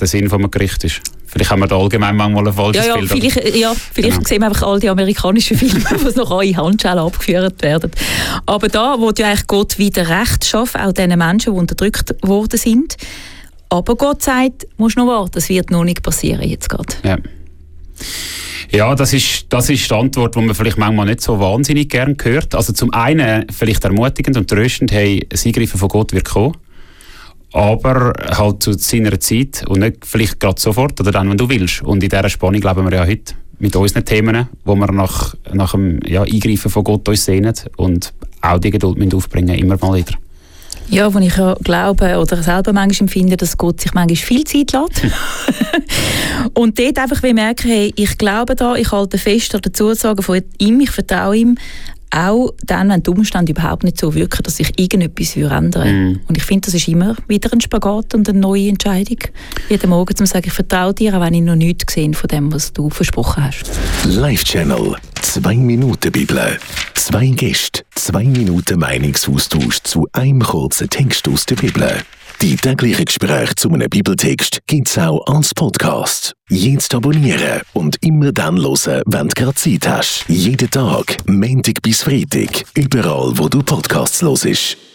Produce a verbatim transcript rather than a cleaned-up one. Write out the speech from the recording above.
der Sinn von einem Gericht ist. Vielleicht haben wir da allgemein manchmal ein falsches ja, ja, Bild. Vielleicht, ja, vielleicht genau. sehen wir einfach all die amerikanischen Filme, wo noch in Handschellen abgeführt werden. Aber da will ja eigentlich Gott wieder Recht schaffen, auch diesen Menschen, die unterdrückt worden sind. Aber Gott sagt, musst noch warten, das wird noch nicht passieren jetzt gerade. Ja. Ja, das ist, das ist die Antwort, die man vielleicht manchmal nicht so wahnsinnig gern hört. Also zum einen vielleicht ermutigend und tröstend, hey, das Eingreifen von Gott wird kommen. Aber halt zu seiner Zeit und nicht vielleicht gerade sofort oder dann, wenn du willst. Und in dieser Spannung leben wir ja heute mit unseren Themen, wo wir nach, nach dem ja, Eingreifen von Gott uns sehnen und auch die Geduld müssen aufbringen, immer mal wieder. Ja, wo ich ja glaube oder selber manchmal empfinde, dass Gott sich manchmal viel Zeit lässt. Und dort einfach merken, hey, ich glaube da, ich halte fest an der Zusage von ihm, ich vertraue ihm, auch dann, wenn die Umstände überhaupt nicht so wirken, dass sich irgendetwas ändern würde. Mm. Und ich finde, das ist immer wieder ein Spagat und eine neue Entscheidung. Jeden Morgen zu sagen, ich vertraue dir, auch wenn ich noch nichts gesehen von dem, was du versprochen hast. Live-Channel. Zwei Minuten Bibel. Zwei Gäste. Zwei Minuten Meinungsaustausch zu einem kurzen Text aus der Bibel. Die täglichen Gespräche zu einem Bibeltext gibt es auch als Podcast. Jetzt abonnieren und immer dann hören, wenn du gerade Zeit hast. Jeden Tag, Montag bis Freitag, überall wo du Podcasts hörst.